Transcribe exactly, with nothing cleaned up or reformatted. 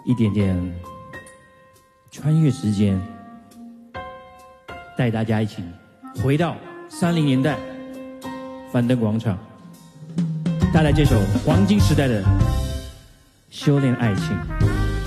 一点点穿越时间，带大家一起回到三零年代樊登广场，带来这首黄金时代的修炼爱情。